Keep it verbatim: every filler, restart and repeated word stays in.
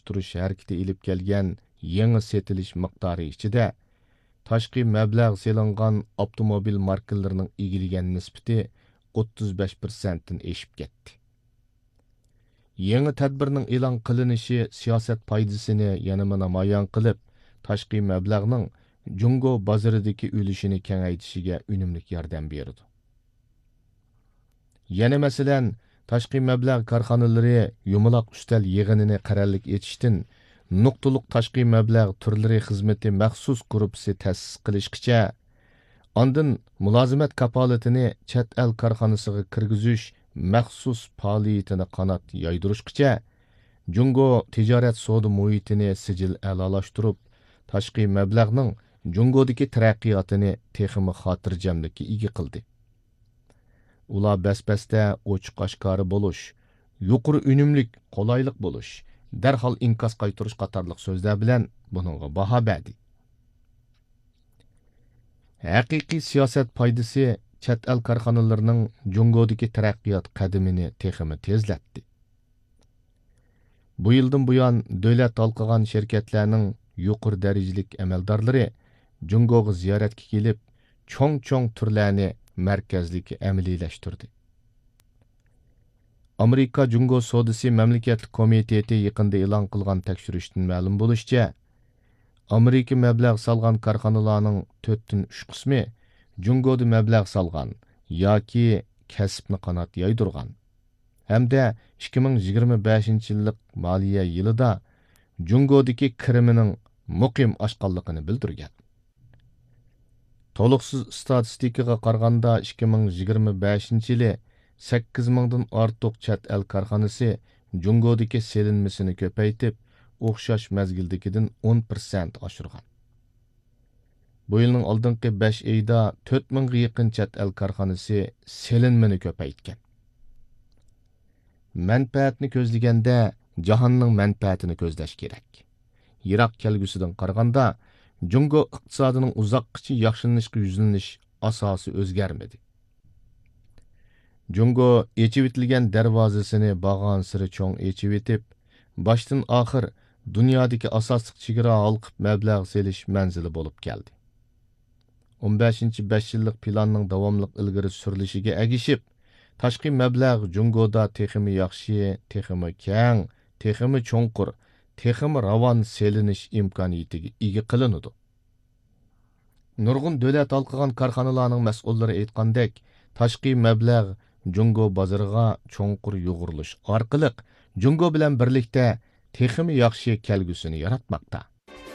almashtirish harakati ilib kelgan yangi setilish miqdori ichida tashqi mablag' selingan avtomobil markalarining egiilgan nisbati o'ttiz besh prosentdan eshib ketdi. Yangi tadbirning e'lon qilinishi siyosat foydasini yana namoyon qilib, tashqi mablag'ning Jungo bozoridagi ulushini kengaytishiga unumli yordam berdi. Yana masalan, tashqi mablag' korxonalari yumaloq ustal yig'inini qarorlik etishdan nuqtaliq tashqi mablag' turlari xizmati maxsus gruppasi ta'sis qilishgacha, ondan mulozimat kapolatini chet el korxonasiga kirgizish maxsus faoliyatini qanot yoydirishgacha, Jungo tijorat savdo muhitini sijil a'lolashtirib, tashqi mablag'ning Jungodagi taraqqiyotini texmi xotirjamlikka ega qildi. Ular bas-basda ochiq oshkori bo'lish, yuqori unumlik, qolaylik bo'lish, darhol inkas qaytarish qatorliq so'zlar bilan buningga baho berdi. Haqiqiy siyosat foydasi chet el korxonalarining Jungodagi taraqqiyot qadamini texmi tezlatdi. Bu yildan buyon davlat alqagan şirketlarning yuqori darajalik amaldorlari Jungoga ziyoratga kelib, cho'ng-cho'ng turlarni markazlikka amaliylashtirdi. Amerika Jungo Sodisi Mamlakatlik komiteti yaqinda e'lon qilgan tekshirishdan ma'lum bo'lishicha, Amerika mablag' salgan korxonalarning to'rtdan uch qismi Jungoda mablag' salgan yoki kasbni qanot yoydirgan. Hamda ikki ming yigirma beshinchi yillik moliya yilida Jungodagi kirimining muqim oshganligini bildirgan. To'liqsiz statistikaga qaraganda ikki ming yigirma beshinchi yili sakkiz mingdan ortiq chet el korxonasi Jungodagi selinmasini ko'paytib, o'xshash mazgildagidan o'n prosent oshirgan. Bu yilning oldingi besh oyda to'rt mingga yaqin chet el korxonasi selinmani ko'paytgan. Manfaatni ko'zlaganda jahonning manfaatini ko'zlash kerak. Yiroq kelgusidan qaraganda Jungo iqtisodining uzoqqacha yaxshilanishga yuzlanish asosi o'zgarmadi. Jungo echivitilgan darvozasini bag'on siri cho'ng echivitib, boshdan oxir dunyodagi asosliq chegara halqib mablag' selish manzili bo'lib keldi. o'n beshinchi besh yillik planning davomli ilgari surilishiga agishib, tashqi mablag' Jungoda texmi yaxshi, texmi keng, texmi cho'nqur, texmi ravon selinish imkoniyatiga ega qilinadi. Nurg'un davlat alqagan korxonalarning mas'ullari aytgandek, tashqi mablag' Jungo bozoriga cho'nqur yo'g'irilish orqali Jungo bilan birlikda texmi yaxshi kelgusini yaratmoqda.